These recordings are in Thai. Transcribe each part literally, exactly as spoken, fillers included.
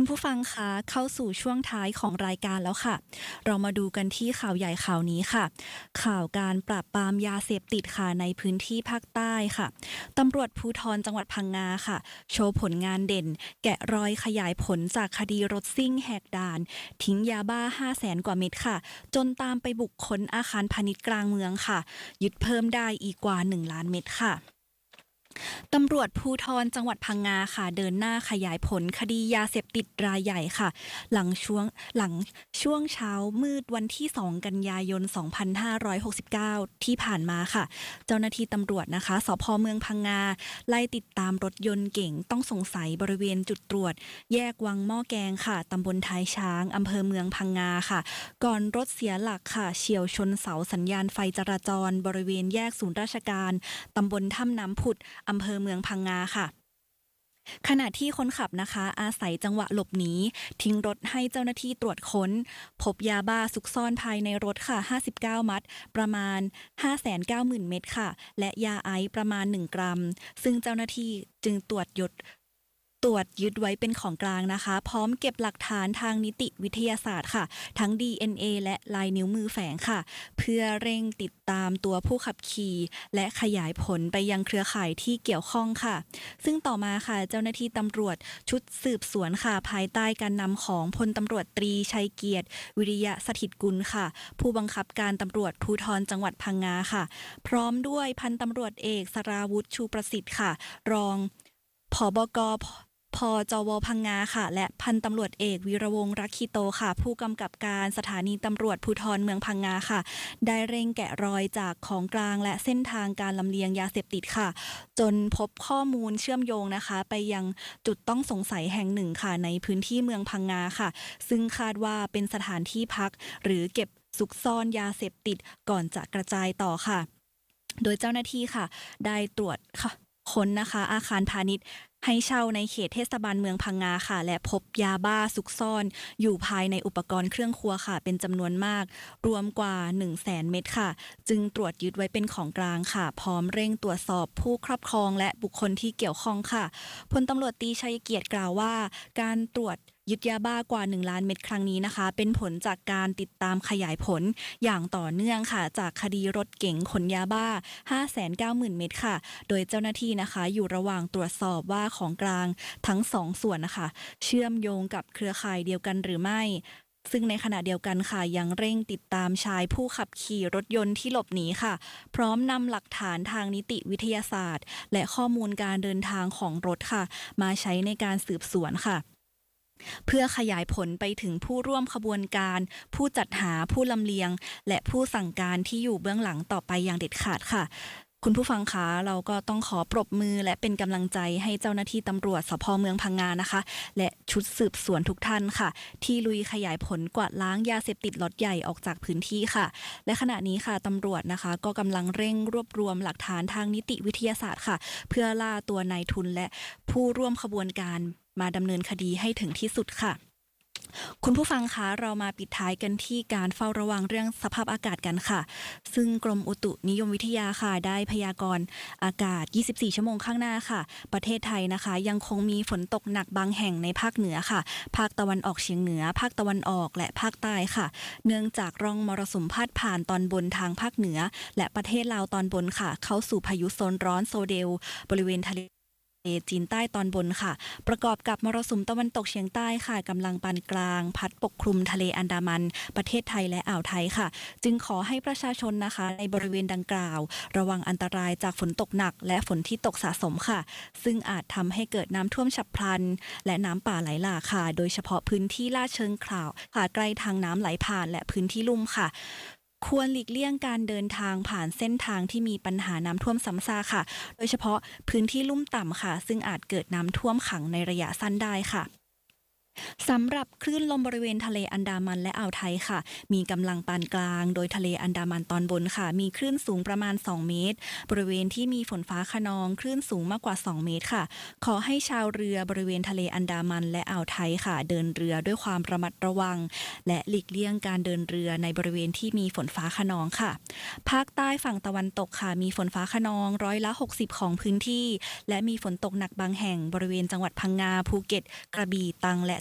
คุณผู้ฟังคะเข้าสู่ช่วงท้ายของรายการแล้วค่ะเรามาดูกันที่ข่าวใหญ่ข่าวนี้ค่ะข่าวการปราบปรามยาเสพติดค่ะในพื้นที่ภาคใต้ค่ะตำรวจภูธรจังหวัดพังงาค่ะโชว์ผลงานเด่นแกะรอยขยายผลจากคดีรถซิ่งแหกด่านทิ้งยาบ้าห้าแสนกว่าเม็ดค่ะจนตามไปบุกค้นอาคารพาณิชย์กลางเมืองค่ะยึดเพิ่มได้อีกกว่าหนึ่งล้านเม็ดค่ะตำรวจภูธรจังหวัดพังงาค่ะเดินหน้าขยายผลคดียาเสพติดรายใหญ่ค่ะหลังช่วงหลังช่วงเช้ามืดวันที่สองกันยายนสองพันห้าร้อยหกสิบเก้าที่ผ่านมาค่ะเจ้าหน้าที่ตำรวจนะคะสภ.เมืองพังงาไล่ติดตามรถยนต์เก๋งต้องสงสัยบริเวณจุดตรวจแยกวังหม้อแกงค่ะตำบลท้ายช้างอำเภอเมืองพังงาค่ะก่อนรถเสียหลักค่ะเฉี่ยวชนเสาสัญญาณไฟจราจรบริเวณแยกศูนย์ราชการตำบลถ้ำน้ำผุดอำเภอเมืองพังงาค่ะขณะที่คนขับนะคะอาศัยจังหวะหลบหนีทิ้งรถให้เจ้าหน้าที่ตรวจค้นพบยาบ้าซุกซ่อนภายในรถค่ะห้าสิบเก้ามัดประมาณ ห้าแสนเก้าหมื่น เม็ดค่ะและยาไอซ์ประมาณหนึ่งกรัมซึ่งเจ้าหน้าที่จึงตรวจยดตรวจยึดไว้เป็นของกลางนะคะพร้อมเก็บหลักฐานทางนิติวิทยาศาสตร์ค่ะทั้ง ดี เอ็น เอ และลายนิ้วมือแฝงค่ะเพื่อเร่งติดตามตัวผู้ขับขี่และขยายผลไปยังเครือข่ายที่เกี่ยวข้องค่ะซึ่งต่อมาค่ะเจ้าหน้าที่ตำรวจชุดสืบสวนค่ะภายใต้การนำของพลตำรวจตรีชัยเกียรติวิริยะสถิตกุลค่ะผู้บังคับการตำรวจภูธรจังหวัดพังงาค่ะพร้อมด้วยพันตำรวจเอกสราวุฒิชูประสิทธิ์ค่ะรองผบก.พจว.พังงาค่ะและพันตำรวจเอกวีรวงศ์รักขิโตค่ะผู้กำกับการสถานีตำรวจภูธรเมืองพังงาค่ะได้เร่งแกะรอยจากของกลางและเส้นทางการลำเลียงยาเสพติดค่ะจนพบข้อมูลเชื่อมโยงนะคะไปยังจุดต้องสงสัยแห่งหนึ่งค่ะในพื้นที่เมืองพังงาค่ะซึ่งคาดว่าเป็นสถานที่พักหรือเก็บซุกซ่อนยาเสพติดก่อนจะกระจายต่อค่ะโดยเจ้าหน้าที่ค่ะได้ตรวจค่ะค้นนะคะอาคารพาณิชย์ให้เช่าในเขตเทศบาลเมืองพังงาค่ะและพบยาบ้าซุกซ่อนอยู่ภายในอุปกรณ์เครื่องครัวค่ะเป็นจำนวนมากรวมกว่า หนึ่งแสน เม็ดค่ะจึงตรวจยึดไว้เป็นของกลางค่ะพร้อมเร่งตรวจสอบผู้ครอบครองและบุคคลที่เกี่ยวข้องค่ะพลตำรวจตรีชัยเกียรติกล่าวว่าการตรวจยึดยาบ้ากว่าหนึ่งล้านเม็ดครั้งนี้นะคะเป็นผลจากการติดตามขยายผลอย่างต่อเนื่องค่ะจากคดีรถเก๋งขนยาบ้า ห้าแสนเก้าหมื่น เม็ดค่ะโดยเจ้าหน้าที่นะคะอยู่ระหว่างตรวจสอบว่าของกลางทั้งสองส่วนนะคะเชื่อมโยงกับเครือข่ายเดียวกันหรือไม่ซึ่งในขณะเดียวกันค่ะยังเร่งติดตามชายผู้ขับขี่รถยนต์ที่หลบหนีค่ะพร้อมนำหลักฐานทางนิติวิทยาศาสตร์และข้อมูลการเดินทางของรถค่ะมาใช้ในการสืบสวนค่ะเพื่อขยายผลไปถึงผู้ร่วมขบวนการผู้จัดหาผู้ลำเลียงและผู้สั่งการที่อยู่เบื้องหลังต่อไปอย่างเด็ดขาดค่ะคุณผู้ฟังคะเราก็ต้องขอปรบมือและเป็นกำลังใจให้เจ้าหน้าที่ตำรวจสภ.เมืองพังงานะคะและชุดสืบสวนทุกท่านค่ะที่ลุยขยายผลกวาดล้างยาเสพติดล็อตใหญ่ออกจากพื้นที่ค่ะและขณะนี้ค่ะตำรวจนะคะก็กำลังเร่งรวบรวมหลักฐานทางนิติวิทยาศาสตร์ค่ะเพื่อล่าตัวนายทุนและผู้ร่วมขบวนการมาดำเนินคดีให้ถึงที่สุดค่ะคุณผู้ฟังคะเรามาปิดท้ายกันที่การเฝ้าระวังเรื่องสภาพอากาศกันค่ะซึ่งกรมอุตุนิยมวิทยาค่ะได้พยากรณ์อากาศยี่สิบสี่ชั่วโมงข้างหน้าค่ะประเทศไทยนะคะยังคงมีฝนตกหนักบางแห่งในภาคเหนือค่ะภาคตะวันออกเฉียงเหนือภาคตะวันออกและภาคใต้ค่ะเนื่องจากร่องมรสุมพาดผ่านตอนบนทางภาคเหนือและประเทศลาวตอนบนค่ะเข้าสู่พายุโซนร้อนโซเดลบริเวณทะเลจีนใต้ตอนบนค่ะประกอบกับมรสุมตะวันตกเฉียงใต้ค่ะกำลังปานกลางพัดปกคลุมทะเลอันดามันประเทศไทยและอ่าวไทยค่ะจึงขอให้ประชาชนนะคะในบริเวณดังกล่าวระวังอันตรายจากฝนตกหนักและฝนที่ตกสะสมค่ะซึ่งอาจทำให้เกิดน้ำท่วมฉับพลันและน้ำป่าไหลหลากค่ะโดยเฉพาะพื้นที่ลาดเชิงเขาค่ะใกล้ทางน้ำไหลผ่านและพื้นที่ลุ่มค่ะควรหลีกเลี่ยงการเดินทางผ่านเส้นทางที่มีปัญหาน้ำท่วมซ้ำซากค่ะโดยเฉพาะพื้นที่ลุ่มต่ำค่ะซึ่งอาจเกิดน้ำท่วมขังในระยะสั้นได้ค่ะสำหรับคลื่นลมบริเวณทะเลอันดามันและอ่าวไทยค่ะมีกำลังปานกลางโดยทะเลอันดามันตอนบนค่ะมีคลื่นสูงประมาณสองเมตรบริเวณที่มีฝนฟ้าคะนองคลื่นสูงมากกว่าสองเมตรค่ะขอให้ชาวเรือบริเวณทะเลอันดามันและอ่าวไทยค่ะเดินเรือด้วยความระมัดระวังและหลีกเลี่ยงการเดินเรือในบริเวณที่มีฝนฟ้าคะนองค่ะภาคใต้ฝั่งตะวันตกค่ะมีฝนฟ้าคะนองร้อยละหกสิบของพื้นที่และมีฝนตกหนักบางแห่งบริเวณจังหวัดพังงาภูเก็ตกระบี่ตรังและ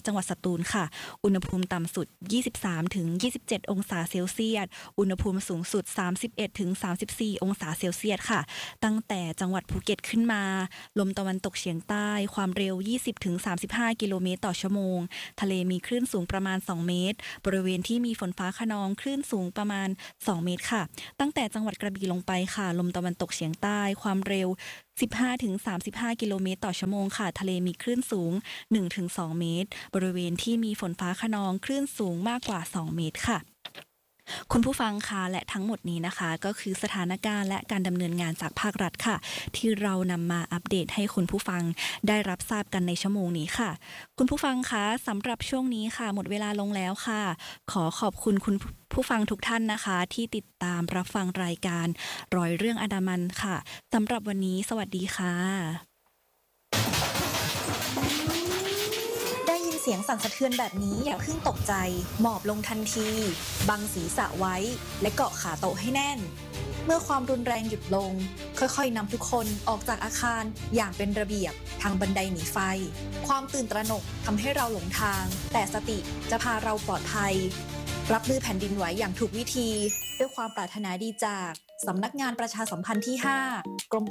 จังหวัดสตูลค่ะอุณหภูมิต่ำสุด ยี่สิบสามถึงยี่สิบเจ็ด องศาเซลเซียสอุณหภูมิสูงสุด สามสิบเอ็ดถึงสามสิบสี่ องศาเซลเซียสค่ะตั้งแต่จังหวัดภูเก็ตขึ้นมาลมตะวันตกเฉียงใต้ความเร็ว ยี่สิบถึงสามสิบห้า กิโลเมตรต่อชั่วโมงทะเลมีคลื่นสูงประมาณสองเมตรบริเวณที่มีฝนฟ้าคะนองคลื่นสูงประมาณสองเมตรค่ะตั้งแต่จังหวัดกระบี่ลงไปค่ะลมตะวันตกเฉียงใต้ความเร็ว สิบห้าถึงสามสิบห้า กิโลเมตรต่อชั่วโมงค่ะทะเลมีคลื่นสูง หนึ่งถึงสอง เมตรบริเวณที่มีฝนฟ้าคะนองคลื่นสูงมากกว่าสองเมตรค่ะคุณผู้ฟังคะและทั้งหมดนี้นะคะก็คือสถานการณ์และการดำเนินงานจากภาครัฐค่ะที่เรานำมาอัปเดตให้คุณผู้ฟังได้รับทราบกันในชั่วโมงนี้ค่ะคุณผู้ฟังคะสำหรับช่วงนี้ค่ะหมดเวลาลงแล้วค่ะขอขอบคุณคุณผู้ฟังทุกท่านนะคะที่ติดตามรับฟังรายการร้อยเรื่องอันดามันค่ะสำหรับวันนี้สวัสดีค่ะได้ยินเสียงสั่นสะเทือนแบบนี้อย่าเพิ่งตกใจหมอบลงทันทีบังศีรษะไว้และเกาะขาโต๊ะให้แน่นเมื่อความรุนแรงหยุดลงค่อยๆนำทุกคนออกจากอาคารอย่างเป็นระเบียบทางบันไดหนีไฟความตื่นตระหนกทำให้เราหลงทางแต่สติจะพาเราปลอดภัยรับมือแผ่นดินไหวอย่างถูกวิธีด้วยความปรารถนาดีจากสำนักงานประชาสัมพันธ์ที่ห้ากรม